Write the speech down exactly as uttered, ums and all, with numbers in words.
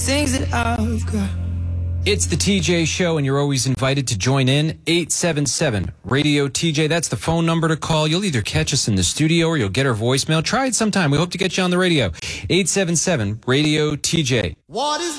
things that I've got. It's the T J Show, and you're always invited to join in. eight seven seven radio T J. That's the phone number to call. You'll either catch us in the studio or you'll get our voicemail. Try it sometime. We hope to get you on the radio. eight seven seven radio T J. What is